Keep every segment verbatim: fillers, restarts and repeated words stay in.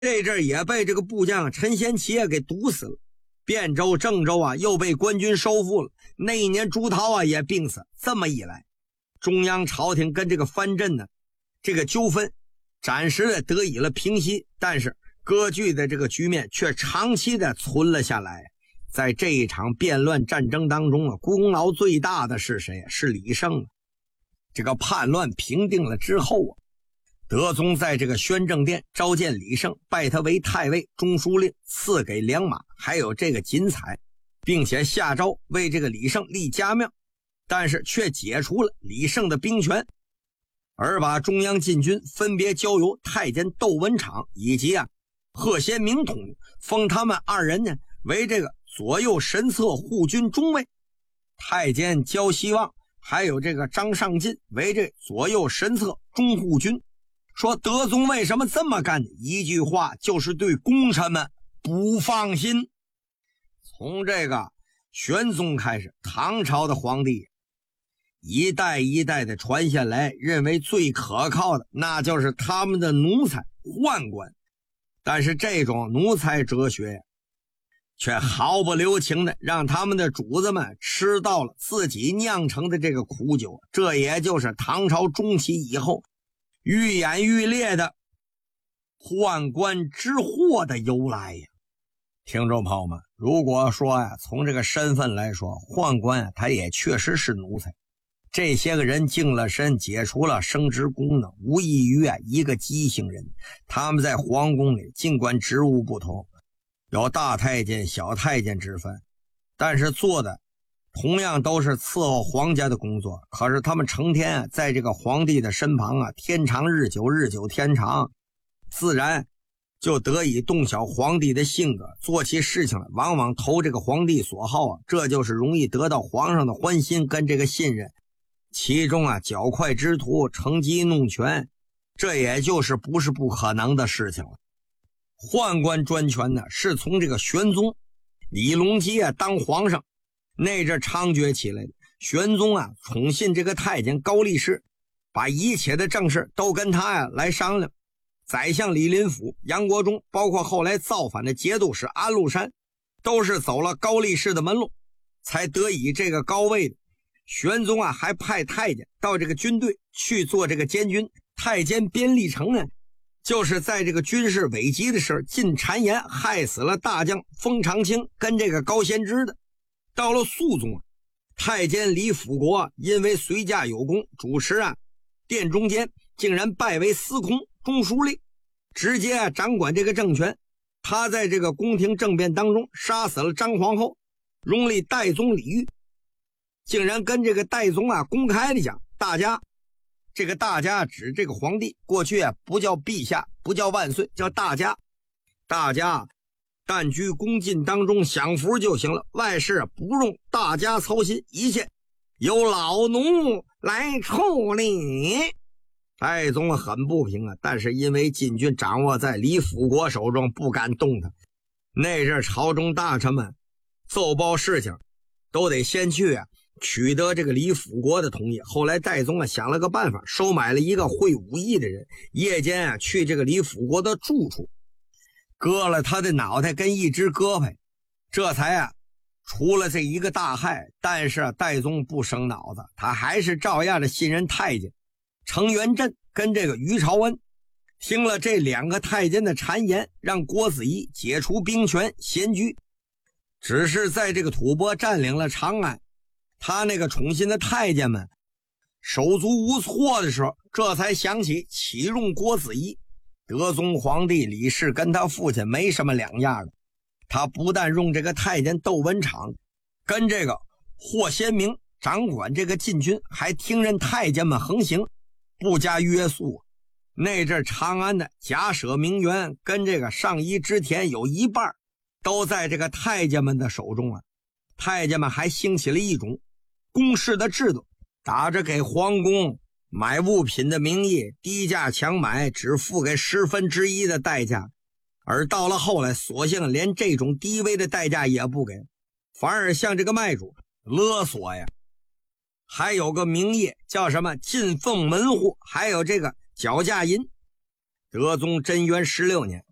这阵也被这个部将陈贤齐啊给毒死了。汴州、郑州啊又被官军收复了。那一年朱桃啊也病死。这么一来，中央朝廷跟这个藩镇呢这个纠纷暂时的得以了平息，但是割据的这个局面却长期的存了下来。在这一场变乱战争当中啊，功劳最大的是谁？是李胜。这个叛乱平定了之后啊，德宗在这个宣政殿召见李胜，拜他为太尉、中书令，赐给良马还有这个锦彩，并且下诏为这个李胜立家庙，但是却解除了李胜的兵权，而把中央禁军分别交由太监窦文场以及啊贺先明统领，封他们二人呢为这个左右神策护军中尉，太监焦希望还有这个张尚进为这左右神策中护军。说德宗为什么这么干？一句话，就是对功臣们不放心。从这个玄宗开始，唐朝的皇帝一代一代的传下来，认为最可靠的那就是他们的奴才宦官，但是这种奴才哲学却毫不留情的让他们的主子们吃到了自己酿成的这个苦酒，这也就是唐朝中期以后愈演愈烈的宦官之祸的由来呀。听众朋友们，如果说呀，从这个身份来说，宦官啊，他也确实是奴才。这些个人净了身，解除了生殖功能，无异于啊一个畸形人。他们在皇宫里尽管职务不同，有大太监、小太监之分，但是做的同样都是伺候皇家的工作。可是他们成天啊在这个皇帝的身旁啊，天长日久，日久天长，自然就得以洞晓皇帝的性格，做起事情来往往投这个皇帝所好啊，这就是容易得到皇上的欢心跟这个信任。其中啊较快之徒乘机弄权，这也就是不是不可能的事情了。宦官专权呢，是从这个玄宗李隆基啊当皇上那阵猖獗起来的。玄宗啊宠信这个太监高力士，把一切的政事都跟他呀、啊、来商量。宰相李林甫、杨国忠，包括后来造反的节度使安禄山，都是走了高力士的门路才得以这个高位的。玄宗啊还派太监到这个军队去做这个监军。太监边立成呢，就是在这个军事危急的时候进谗言害死了大将封长清跟这个高仙芝的。到了肃宗啊，太监李辅国因为随驾有功，主持啊殿中监，竟然拜为司空中书令，直接啊掌管这个政权。他在这个宫廷政变当中杀死了张皇后，拥立代宗李煜，竟然跟这个代宗啊公开的讲，大家这个大家指这个皇帝，过去啊不叫陛下，不叫万岁，叫大家。大家但居宫禁当中享福就行了，外事不用大家操心，一切由老奴来处理。代宗很不平啊，但是因为禁军掌握在李辅国手中，不敢动他。那阵朝中大臣们奏报事情都得先去啊取得这个李辅国的同意。后来代宗啊想了个办法，收买了一个会武艺的人，夜间啊去这个李辅国的住处，割了他的脑袋跟一只胳膊，这才啊除了这一个大害。但是啊代宗不生脑子，他还是照样的信任太监程元振跟这个于朝恩。听了这两个太监的谗言，让郭子仪解除兵权闲居。只是在这个吐蕃占领了长安，他那个宠信的太监们手足无措的时候，这才想起启用郭子仪。德宗皇帝李氏跟他父亲没什么两样的，他不但用这个太监窦文场跟这个霍先明掌管这个禁军，还听任太监们横行，不加约束。那阵长安的假舍名媛跟这个上衣织田有一半都在这个太监们的手中啊。太监们还兴起了一种公示的制度，打着给皇宫买物品的名义，低价强买，只付给十分之一的代价。而到了后来，索性连这种低微的代价也不给，反而向这个卖主勒索呀。还有个名义叫什么进奉门户，还有这个脚价银。德宗贞元十六年，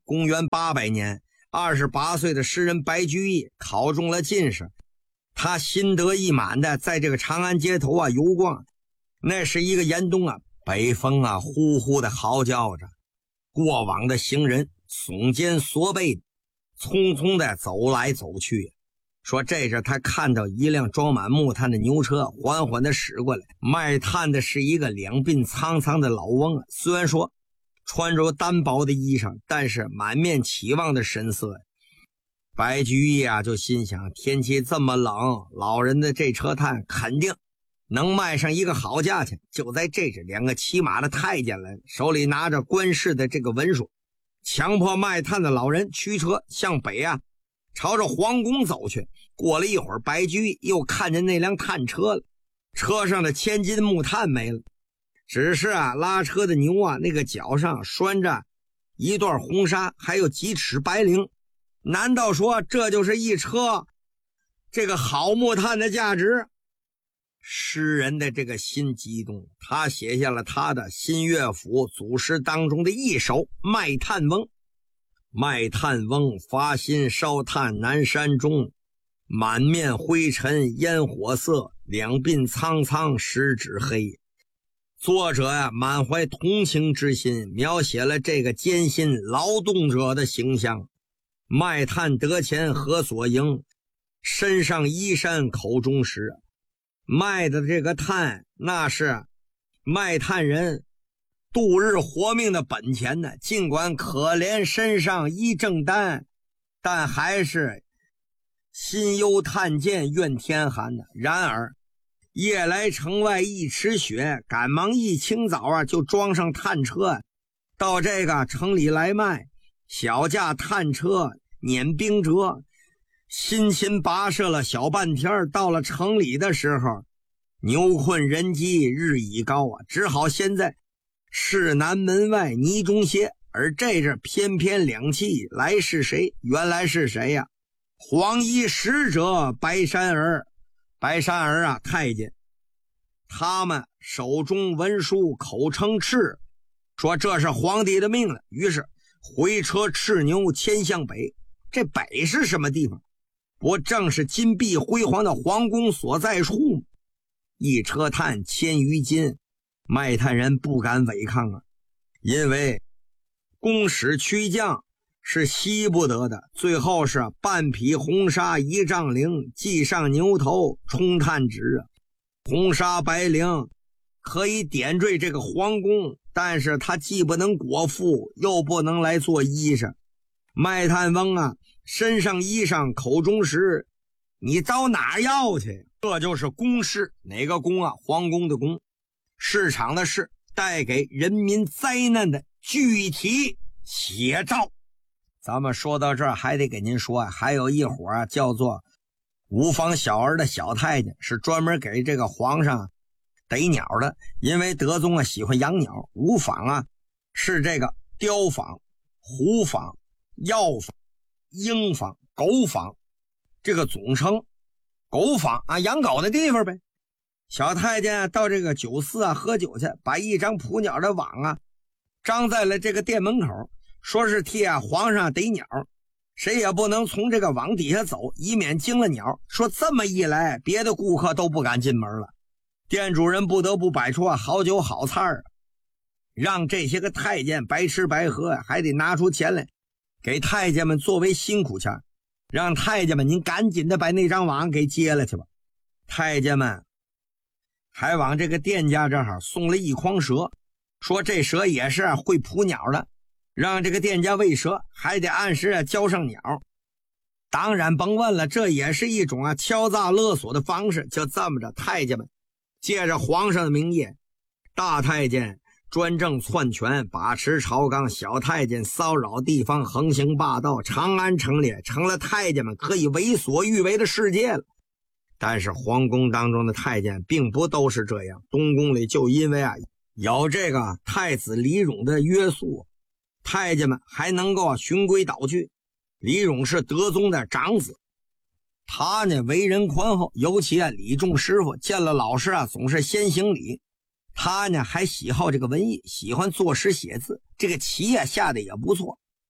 公元八百年，二十八岁的诗人白居易考中了进士，他心得意满的在这个长安街头啊游逛。那是一个严冬啊，北风啊呼呼的嚎叫着，过往的行人耸肩缩背，匆匆的走来走去。说这时他看到一辆装满木炭的牛车缓缓的驶过来，卖炭的是一个两鬓苍苍的老翁啊，虽然说穿着单薄的衣裳，但是满面期望的神色。白居易啊就心想，天气这么冷，老人的这车炭肯定能卖上一个好价钱。就在这时，两个骑马的太监来，手里拿着官示的这个文书，强迫卖炭的老人驱车向北啊朝着皇宫走去。过了一会儿，白居易又看见那辆炭车了，车上的千斤木炭没了，只是啊拉车的牛啊那个脚上拴着一段红纱，还有几尺白绫。难道说这就是一车这个好木炭的价值？诗人的这个心激动，他写下了他的新乐府祖诗当中的一首《卖炭翁》。卖炭翁发心烧炭南山中，满面灰尘烟火色，两鬓苍苍十指黑。作者呀、啊、满怀同情之心，描写了这个艰辛劳动者的形象。卖炭得钱何所营，身上衣衫口中食。卖的这个炭，那是卖炭人度日活命的本钱呢。尽管可怜身上衣正单，但还是心忧炭贱怨天寒的。然而夜来城外一尺雪，赶忙一清早啊就装上炭车，到这个城里来卖。小架炭车碾冰辙，辛勤跋涉了小半天，到了城里的时候，牛困人饥日已高啊，只好先在市南门外泥中歇。而这阵偏偏两气来是谁？原来是谁呀、啊？黄衣使者白山儿，白山儿啊，太监。他们手中文书，口称敕，说这是皇帝的命令。于是回车赤牛迁向北。这北是什么地方？不正是金碧辉煌的皇宫所在处？一车炭千余斤，卖炭人不敢违抗啊，因为公使屈将是惜不得的。最后是半匹红纱一丈绫，系上牛头充炭纸。红纱白绫可以点缀这个皇宫，但是他既不能裹腹，又不能来做衣裳。卖炭翁啊，身上衣裳口中食，你到哪要去？这就是宫市。哪个宫啊？皇宫的宫。市场的市，带给人民灾难的具体写照。咱们说到这儿，还得给您说啊，还有一伙啊叫做无坊小儿的小太监，是专门给这个皇上逮鸟的。因为德宗啊喜欢养鸟，无坊啊是这个雕坊、虎坊、药坊、鹰坊、狗坊这个总称。狗坊啊，养狗的地方呗。小太监、啊、到这个酒肆啊喝酒去，把一张捕鸟的网啊张在了这个店门口，说是替啊皇上逮鸟，谁也不能从这个网底下走，以免惊了鸟。说这么一来，别的顾客都不敢进门了。店主人不得不摆出啊好酒好菜啊，让这些个太监白吃白喝，还得拿出钱来给太监们作为辛苦钱，让太监们您赶紧的把那张网给接了去吧。太监们还往这个店家这儿送了一筐蛇，说这蛇也是会扑鸟的，让这个店家喂蛇还得按时啊交上鸟。当然甭问了，这也是一种啊敲诈勒索的方式。就这么着，太监们借着皇上的名义，大太监专政篡权，把持朝纲，小太监骚扰地方，横行霸道。长安城里成了太监们可以为所欲为的世界了。但是皇宫当中的太监并不都是这样，东宫里就因为啊有这个太子李荣的约束，太监们还能够啊循规蹈矩。李荣是德宗的长子，他呢为人宽厚，尤其啊李仲师傅见了老师啊总是先行礼。他呢还喜好这个文艺，喜欢作诗写字，这个棋啊下的也不错。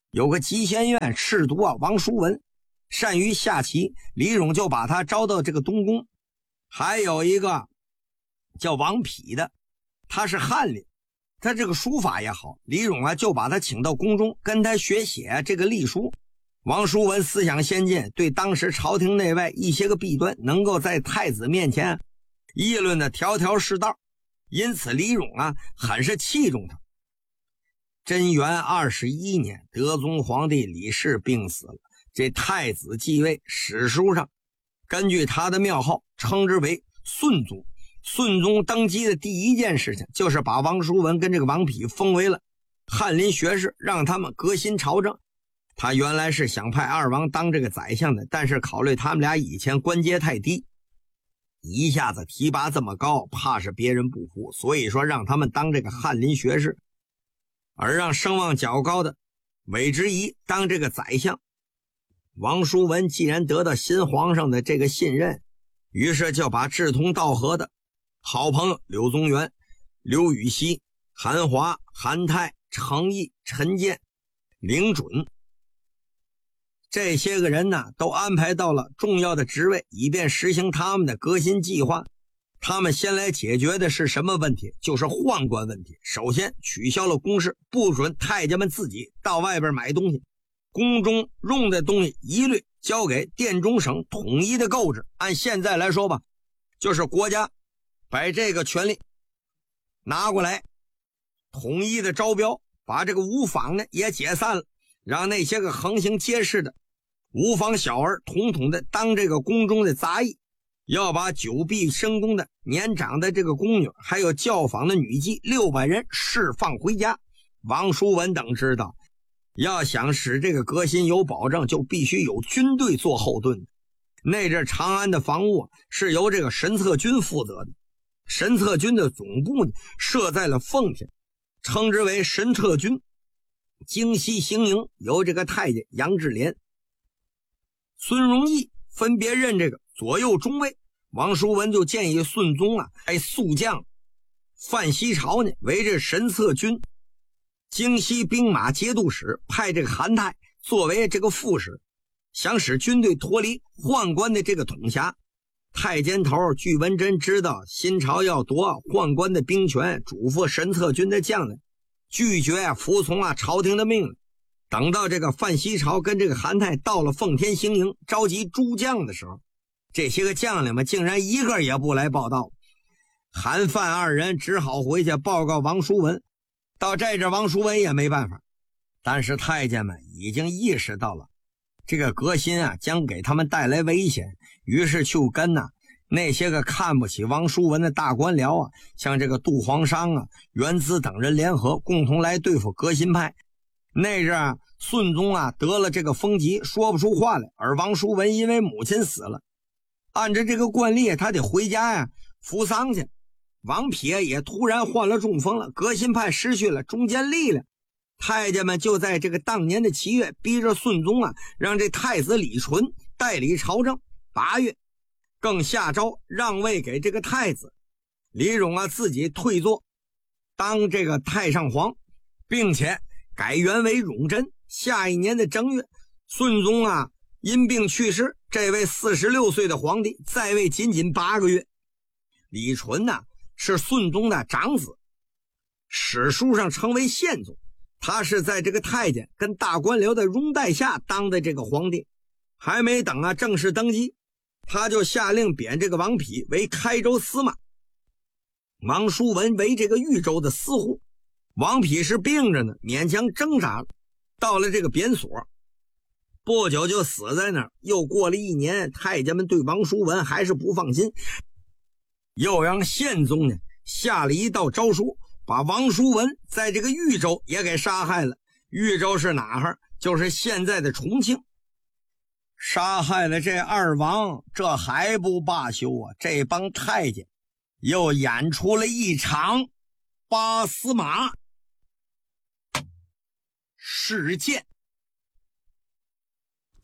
有个集贤院侍读啊王叔文，善于下棋，李荣就把他招到这个东宫。还有一个叫王匹的，他是翰林，他这个书法也好，李荣啊就把他请到宫中跟他学写这个隶书。王叔文思想先进，对当时朝廷内外一些个弊端能够在太子面前议论的条条是道，因此李荣啊很是器重他。贞元二十一年，德宗皇帝李氏病死了，这太子继位，史书上根据他的庙号称之为顺宗。顺宗登基的第一件事情就是把王叔文跟这个王匹封为了翰林学士，让他们革新朝政。他原来是想派二王当这个宰相的，但是考虑他们俩以前官阶太低，一下子提拔这么高，怕是别人不服，所以说让他们当这个翰林学士，而让声望较高的韦之仪当这个宰相。王叔文既然得到新皇上的这个信任，于是就把志同道合的好朋友柳宗元、刘禹锡、韩华、韩泰、程颐、陈建、凌准这些个人呢，都安排到了重要的职位，以便实行他们的革新计划。他们先来解决的是什么问题？就是宦官问题。首先取消了公事，不准太监们自己到外边买东西，宫中用的东西一律交给殿中省统一的购置。按现在来说吧，就是国家把这个权利拿过来，统一的招标，把这个无坊呢也解散了，让那些个横行街市的无坊小儿统统的当这个宫中的杂役，要把久闭深宫的年长的这个宫女，还有教坊的女妓六百人释放回家。王叔文等知道，要想使这个革新有保证，就必须有军队做后盾。那阵长安的防务是由这个神策军负责的，神策军的总部呢设在了奉天，称之为神策军。京西行营由这个太监杨志廉、孙荣义分别任这个左右中尉。王叔文就建议顺宗啊，派宿将范希朝呢为这神策军京西兵马节度使，派这个韩泰作为这个副使，想使军队脱离宦官的这个统辖。太监头巨文贞知道新朝要夺宦官的兵权，嘱咐神策军的将领拒绝服从啊朝廷的命令。等到这个范希朝跟这个韩泰到了奉天行营召集诸将的时候，这些个将领们竟然一个也不来报道。韩范二人只好回去报告王叔文。到这这王叔文也没办法，但是太监们已经意识到了这个革新啊将给他们带来危险，于是就跟呐、啊、那些个看不起王叔文的大官僚啊，像这个杜皇商啊、袁资等人联合，共同来对付革新派。那阵啊顺宗啊得了这个风疾，说不出话来，而王叔文因为母亲死了，按照这个惯例他得回家呀扶丧去。王匹也突然患了中风了，革新派失去了中坚力量。太监们就在这个当年的七月逼着顺宗啊，让这太子李纯代理朝政。八月更下诏让位给这个太子李荣啊，自己退座当这个太上皇，并且改元为荣臻。下一年的正月，顺宗啊因病去世，这位四十六岁的皇帝在位仅仅八个月。李纯呢、啊、是顺宗的长子，史书上称为宪宗。他是在这个太监跟大官僚的拥戴下当的这个皇帝。还没等啊正式登基，他就下令贬这个王匹为开州司马，王叔文为这个豫州的司户。王匹是病着呢，勉强挣扎到了这个贬所，不久就死在那儿。又过了一年，太监们对王叔文还是不放心，又让宪宗呢下了一道诏书，把王叔文在这个豫州也给杀害了。豫州是哪儿？就是现在的重庆。杀害了这二王，这还不罢休啊！这帮太监又演出了一场八司马事件。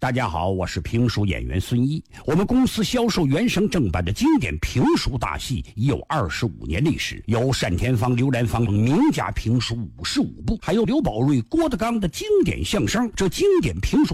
大家好，我是评书演员孙一。我们公司销售原声正版的经典评书大戏已有二十五年历史，有单田芳、刘兰芳名家评书五十五部，还有刘宝瑞、郭德纲的经典相声。这经典评书